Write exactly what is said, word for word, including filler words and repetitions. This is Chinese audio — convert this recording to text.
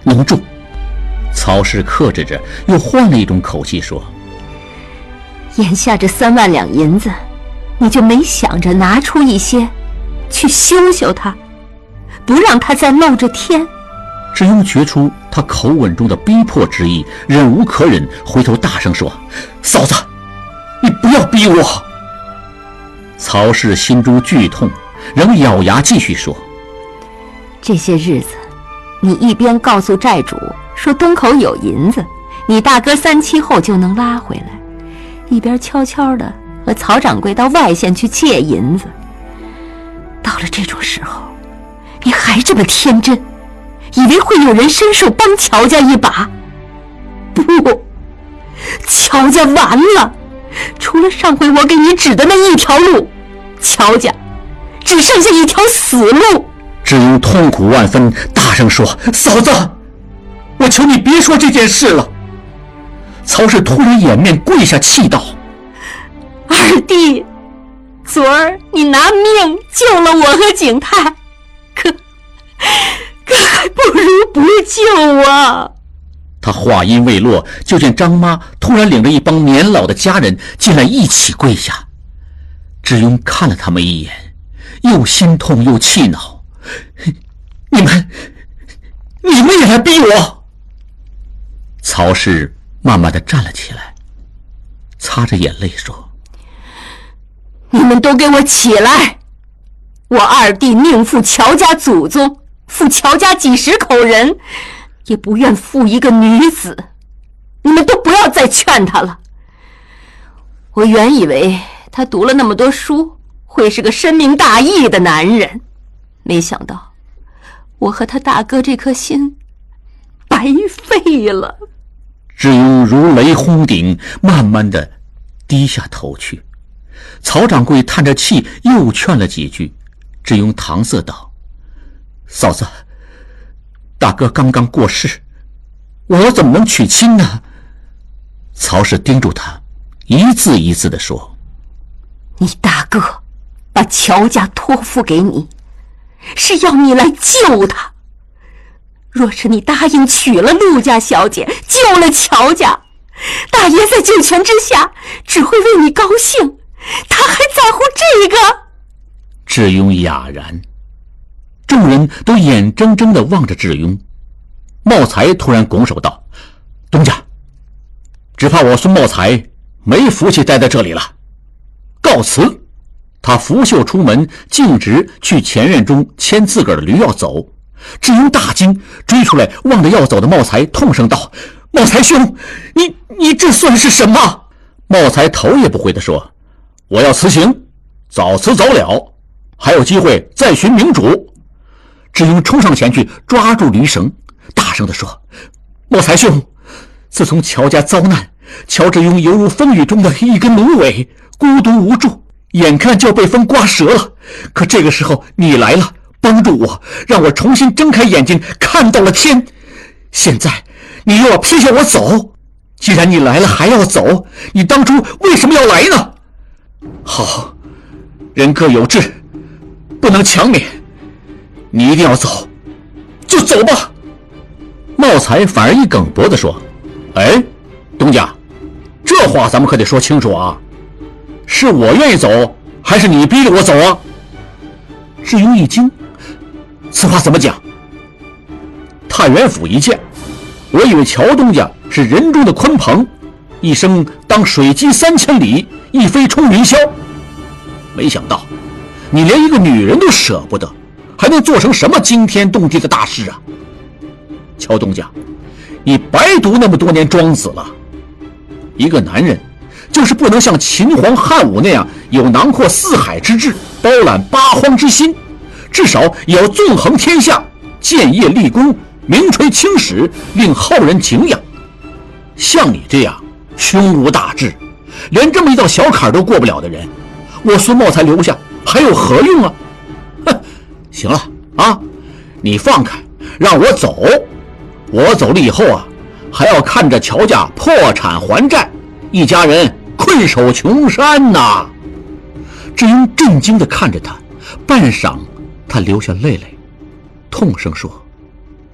凝住。曹氏克制着，又换了一种口气说： 眼下这三万两银子，你就没想着拿出一些去修修他，不让他再露着天？ 智庸觉出他口吻中的逼迫之意，忍无可忍，回头大声说：嫂子，你不要逼我。曹氏心中剧痛，仍咬牙继续说： 这些日子你一边告诉债主说东口有银子，你大哥三七后就能拉回来，一边悄悄地和曹掌柜到外县去借银子。到了这种时候，你还这么天真，以为会有人伸手帮乔家一把？不，乔家完了，除了上回我给你指的那一条路，乔家只剩下一条死路。 智庸痛苦万分，大声说：嫂子，我求你别说这件事了。曹氏突然掩面跪下，气道： 二弟，昨儿你拿命救了我和景泰，可可还不如不救啊！ 他话音未落，就见张妈突然领着一帮年老的家人进来，一起跪下。智庸看了他们一眼，又心痛又气恼：你们你们也来逼我！曹氏慢慢地站了起来，擦着眼泪说： 你们都给我起来！我二弟宁负乔家祖宗，负乔家几十口人，也不愿负一个女子。你们都不要再劝他了。我原以为他读了那么多书，会是个深明大义的男人，没想到我和他大哥这颗心白费了。 智庸如雷轰顶，慢慢地低下头去。曹掌柜叹着气，又劝了几句。智庸搪塞道：嫂子，大哥刚刚过世，我怎么能娶亲呢？曹氏盯住他，一字一字地说： 你大哥把乔家托付给你，是要你来救他。若是你答应娶了陆家小姐，救了乔家，大爷在九泉之下只会为你高兴，他还在乎这个？ 智庸哑然，众人都眼睁睁地望着智庸。茂才突然拱手道：东家，只怕我孙茂才没福气待在这里了，告辞。他拂袖出门，径直去前院中牵自个儿的驴要走。智庸大惊，追出来望着要走的茂才，痛声道：茂才兄，你你这算是什么？茂才头也不回地说：我要辞行，早辞早了，还有机会再寻明主。智庸冲上前去抓住驴绳，大声地说：茂才兄，自从乔家遭难，乔智庸犹如风雨中的一根芦苇，孤独无助，眼看就要被风刮折了。可这个时候你来了，帮助我，让我重新睁开眼睛，看到了天。现在你又要撇下我走，既然你来了还要走，你当初为什么要来呢？好，人各有志，不能强勉，你一定要走，就走吧。茂才反而一梗脖子说：哎，东家，这话咱们可得说清楚啊，是我愿意走，还是你逼着我走啊？智庸一惊，此话怎么讲？太原府一见，我以为乔东家是人中的鲲鹏，一生当水击三千里，一飞冲云霄，没想到你连一个女人都舍不得，还能做成什么惊天动地的大事啊？乔东家，你白读那么多年庄子了。一个男人就是不能像秦皇汉武那样有囊括四海之志，包揽八荒之心，至少也要纵横天下，建业立功，名垂青史，令后人敬仰。像你这样胸无大志，连这么一道小坎都过不了的人，我孙茂才留下还有何用啊？哼，行了啊，你放开，让我走。我走了以后啊，还要看着乔家破产还债，一家人困守穷山呐。智庸震惊地看着他，半晌他流下泪来，痛声说：